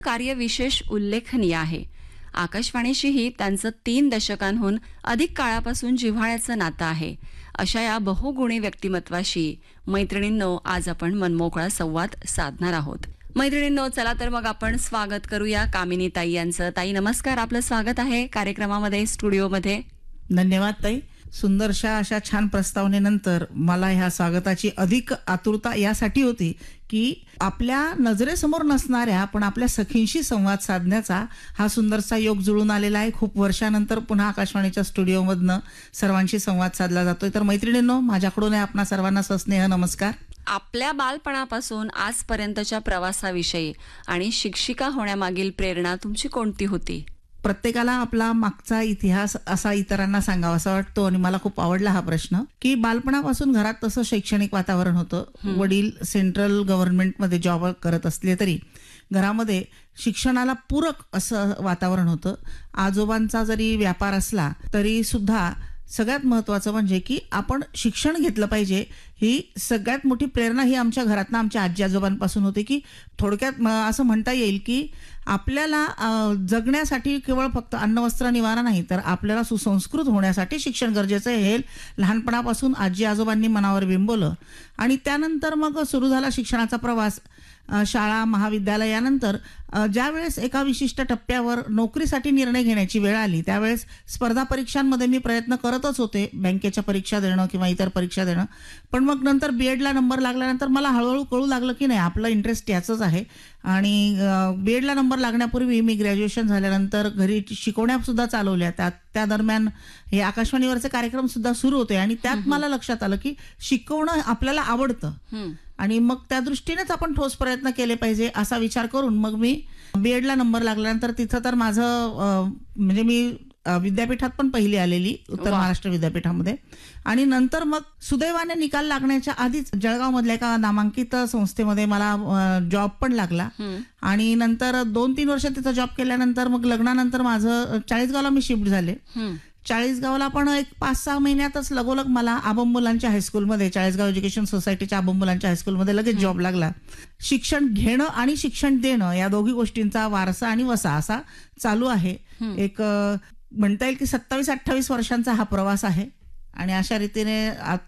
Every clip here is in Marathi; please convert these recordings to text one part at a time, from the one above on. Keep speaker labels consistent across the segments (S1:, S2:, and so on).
S1: कार्य विशेष उल्लेखनीय आहे. आकाशवाणीशीही त्यांचं 3 दशकांहून अधिक काळापासून जिव्हाळ्याचं नातं आहे. अशा या बहुगुणी व्यक्तिमत्वाशी मैत्रिणींनो आज आपण मनमोकळा संवाद साधणार आहोत. मैत्रिणींनो, चला तर मग आपण स्वागत करूया कामिनी ताई यांचं. ताई नमस्कार, आपलं स्वागत आहे कार्यक्रमामध्ये, स्टुडिओमध्ये.
S2: धन्यवाद ताई. सुंदरशा अशा छान प्रस्तावनेनंतर मला ह्या स्वागताची अधिक आतुरता यासाठी होती की आपल्या नजरेसमोर नसणाऱ्या पण आपल्या सखींशी संवाद साधण्याचा हा सुंदरसा योग जुळून आलेला आहे. खूप वर्षानंतर पुन्हा आकाशवाणीच्या स्टुडिओमधनं सर्वांशी संवाद साधला जातोय. तर मैत्रिणींनो, माझ्याकडून आपणा सर्वांना सस्नेह नमस्कार.
S1: आपल्या बालपणापासून आजपर्यंतच्या प्रवासाविषयी आणि शिक्षिका होण्यामागील प्रेरणा तुमची कोणती होती?
S2: प्रत्येकाला आपला मागचा इतिहास असा इतरांना सांगावासा वाटतो आणि मला खूप आवडला हा प्रश्न की बालपणापासून घरात तसं शैक्षणिक वातावरण होतं. वडील सेंट्रल गव्हर्नमेंटमध्ये जॉब करत असले तरी घरामध्ये शिक्षणाला पूरक असं वातावरण होतं. आजोबांचा जरी व्यापार असला तरी सुद्धा सगळ्यात महत्वाचं म्हणजे की आपण शिक्षण घेतलं पाहिजे ही सगळ्यात मोठी प्रेरणा ही आमच्या घरातनं आमच्या आजी आजोबांपासून होती. की थोडक्यात असं म्हणता येईल की आपल्याला जगण्यासाठी केवळ फक्त अन्न वस्त्र निवारा नाही तर आपल्याला सुसंस्कृत होण्यासाठी शिक्षण गरजेचं आहे हे लहानपणापासून आजी आजोबांनी मनावर बिंबवलं. आणि त्यानंतर मग सुरू झाला शिक्षणाचा प्रवास. शाळा महाविद्यालयानंतर ज्या वेळेस एका विशिष्ट टप्प्यावर नोकरीसाठी निर्णय घेण्याची वेळ आली त्यावेळेस स्पर्धा परीक्षांमध्ये मी प्रयत्न करतच होते, बँकेच्या परीक्षा देणं किंवा इतर परीक्षा देणं. पण मग नंतर बीएडला नंबर लागल्यानंतर मला हळूहळू कळू लागलं की नाही आपलं इंटरेस्ट याचंच आहे. आणि बीएडला नंबर लागण्यापूर्वी मी ग्रॅज्युएशन झाल्यानंतर घरी शिकवण्या सुद्धा चालवल्या. त्या दरम्यान हे आकाशवाणीवरचे कार्यक्रम सुद्धा सुरू होते आणि त्यात मला लक्षात आलं की शिकवणं आपल्याला आवडतं आणि मग त्या दृष्टीनेच आपण ठोस प्रयत्न केले पाहिजे असा विचार करून मग मी बीएडला नंबर लागल्यानंतर तिथं तर माझं म्हणजे मी विद्यापीठात पण पहिली आलेली उत्तर महाराष्ट्र विद्यापीठामध्ये. आणि नंतर मग सुदैवाने निकाल लागण्याच्या आधीच जळगाव मधल्या एका नामांकित संस्थेमध्ये मला जॉब पण लागला. आणि नंतर 2-3 वर्ष तिथं जॉब केल्यानंतर मग लग्नानंतर माझं चाळीसगावला मी शिफ्ट झाले. चाळीसगावला पण एक 5-6 महिन्यातच लगोलग मला आबम मुलांच्या हायस्कूलमध्ये, चाळीसगाव एज्युकेशन सोसायटीच्या आबम मुलांच्या हायस्कूलमध्ये लगेच जॉब लागला. शिक्षण घेणं आणि शिक्षण देणं या दोघी गोष्टींचा वारसा आणि वसा असा चालू आहे. एक म्हणता येईल की 27-28 वर्षांचा हा प्रवास आहे. आणि अशा रीतीने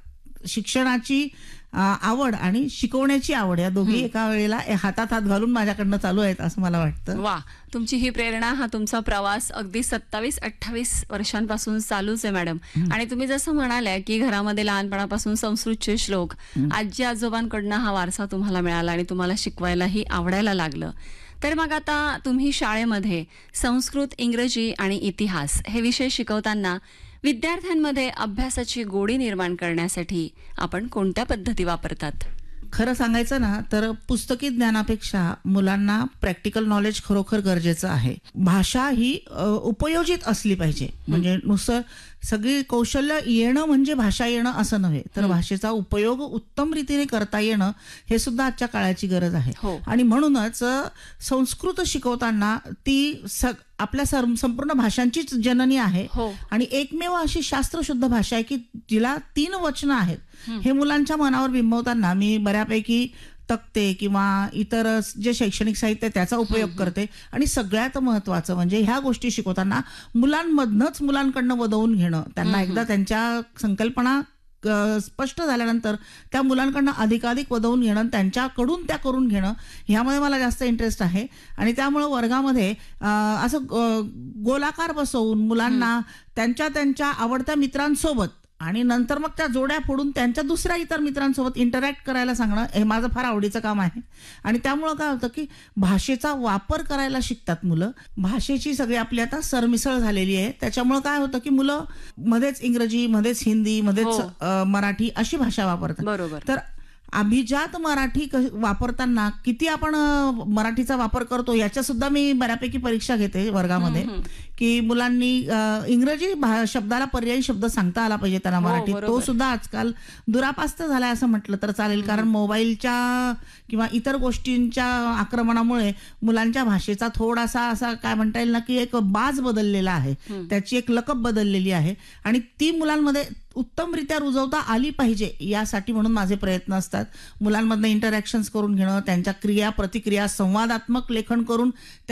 S2: शिक्षणाची आवड आणि शिकवण्याची आवड या दोघी एका वेळेला हातात हात घालून माझ्याकडनं चालू आहेत असं मला वाटतं.
S1: वा, तुमची ही प्रेरणा, हा तुमचा प्रवास अगदी 27-28 वर्षांपासून चालूच आहे मॅडम. आणि तुम्ही जसं म्हणाल्या की घरामध्ये लहानपणापासून संस्कृतचे श्लोक आजी आजोबांकडनं हा वारसा तुम्हाला मिळाला आणि तुम्हाला शिकवायलाही आवडायला लागलं. तर मग आता तुम्ही शाळेमध्ये संस्कृत, इंग्रजी आणि इतिहास हे विषय शिकवताना विद्यार्थ्यांमध्ये अभ्यासाची गोडी निर्माण करण्यासाठी आपण कोणत्या पद्धती वापरतात?
S2: खरं सांगायचं ना तर पुस्तकी ज्ञानापेक्षा मुलांना प्रॅक्टिकल नॉलेज खरोखर गरजेचं आहे. भाषा ही उपयोजित असली पाहिजे. म्हणजे नुसतं सगळी कौशल्य येणं म्हणजे भाषा येणं असं नव्हे तर भाषेचा उपयोग उत्तम रीतीने करता येणं हे सुद्धा आजच्या काळाची गरज आहे. आणि म्हणूनच संस्कृत शिकवताना ती आपल्या संपूर्ण भाषांचीच जननी आहे आणि एकमेव अशी शास्त्रशुद्ध भाषा आहे की जिला 3 वचनं आहेत. हे मुलांच्या मनावर बिंबवताना मी बऱ्यापैकी तक्ते किंवा इतर जे शैक्षणिक साहित्य त्याचा उपयोग करते. आणि सगळ्यात महत्वाचं म्हणजे ह्या गोष्टी शिकवताना मुलांमधनच मुलांकडनं वदवून घेणं. त्यांना एकदा त्यांच्या संकल्पना स्पष्ट झाल्यानंतर त्या मुलांकडनं अधिकाधिक वदवून घेणं, त्यांच्याकडून त्या करून घेणं ह्यामध्ये मला जास्त इंटरेस्ट आहे. आणि त्यामुळे वर्गामध्ये असं गोलाकार बसवून मुलांना त्यांच्या आवडत्या मित्रांसोबत आणि नंतर मग त्या जोड्या फोडून त्यांच्या दुसऱ्या इतर मित्रांसोबत इंटरॅक्ट करायला सांगणं हे माझं फार आवडीचं काम आहे. आणि त्यामुळं काय होतं की भाषेचा वापर करायला शिकतात मुलं. भाषेची सगळी आपली आता सरमिसळ झालेली आहे. त्याच्यामुळं काय होतं की मुलं मध्येच इंग्रजी, मध्येच हिंदी, मध्येच मराठी अशी भाषा वापरतात.
S1: बरोबर.
S2: तर अभिजात मराठी वापरताना किती आपण मराठीचा वापर करतो याच्या सुद्धा मी बऱ्यापैकी परीक्षा घेते वर्गामध्ये की मुलांनी इंग्रजी शब्दाला पर्यायी शब्द सांगता आला पाहिजे त्यांना मराठीत. तो सुद्धा आजकाल दुरापास्त झालाय असं म्हटलं तर चालेल. कारण मोबाईलच्या किंवा इतर गोष्टींच्या आक्रमणामुळे मुलांच्या भाषेचा थोडासा असा काय म्हणता येईल ना की एक बाज बदललेला आहे, त्याची एक लकब बदललेली आहे. आणि ती मुलांमध्ये उत्तमरित्या रुजवता आली पाहिजे यासाठी म्हणून माझे प्रयत्न असतात. मुलांमधनं इंटरॅक्शन्स करून घेणं, त्यांच्या क्रिया प्रतिक्रिया संवादात्मक लेखन करून